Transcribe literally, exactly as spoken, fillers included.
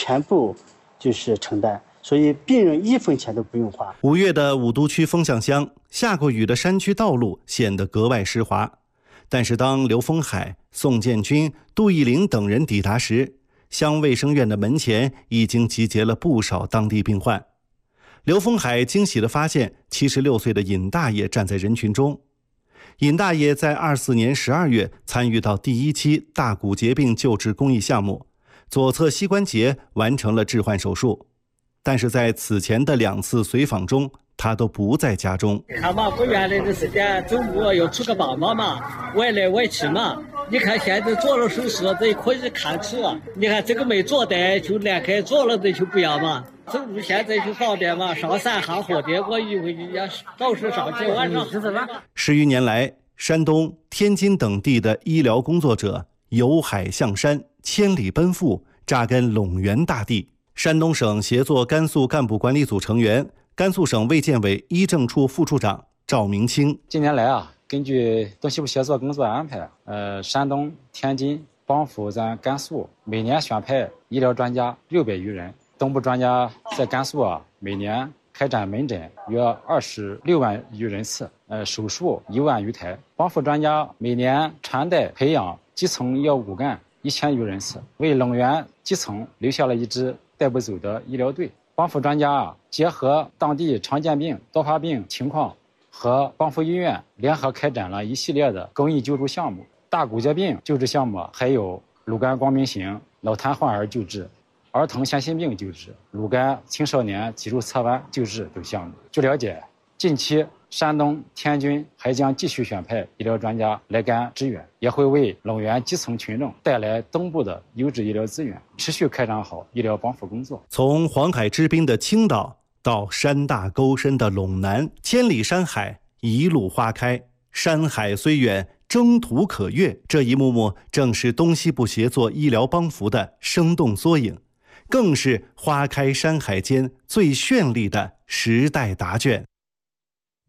全部就是承担，所以病人一分钱都不用花。 五月的武都区风向乡，下过雨的山区道路显得格外湿滑。但是当刘峰海、宋建军、杜义林等人抵达时，乡卫生院的门前已经集结了不少当地病患。刘峰海惊喜地发现，七十六岁的尹大爷站在人群中。尹大爷在二四年十二月参与到第一期大骨节病救治公益项目，左侧膝关节完成了置换手术。但是在此前的两次随访中，他都不在家中。 看嘛，不原来的时间，中午要出个帮忙嘛，我来我去嘛。你看现在做了手术，这可以看吃啊。你看这个没做的就连开，做了的就不要嘛。走路现在就方便嘛，上山下河的，我以为也早是上去晚上是吧？ 十余年来，山东、天津等地的医疗工作者由海向山，千里奔赴，扎根陇源大地。山东省协作甘肃干部管理组成员、甘肃省卫健委医政处副处长赵明清： 近年来啊，根据东西部协作工作安排，呃，山东、天津、帮扶咱甘肃每年选派医疗专家六百余人。东部专家在甘肃啊，每年开展门诊约二十六万余人次，呃，手术一万余台。帮扶专家每年传带培养基层医药骨干一千余人次，为陇源基层留下了一支带不走的医疗队。帮扶专家啊，结合当地常见病、多发病情况，和帮扶医院联合开展了一系列的公益救助项目。大骨节病救治项目还有乳肝光明型、脑瘫患儿救治、儿童先心病救治、乳肝青少年脊柱侧弯救治等项目。据了解，近期山东、天津还将继续选派医疗专家来甘支援，也会为陇源基层群众带来东部的优质医疗资源，持续开展好医疗帮扶工作。 从黄海之滨的青岛到山大沟深的陇南，千里山海一路花开，山海虽远，征途可越。这一幕幕正是东西部协作医疗帮扶的生动缩影，更是花开山海间最绚丽的时代答卷。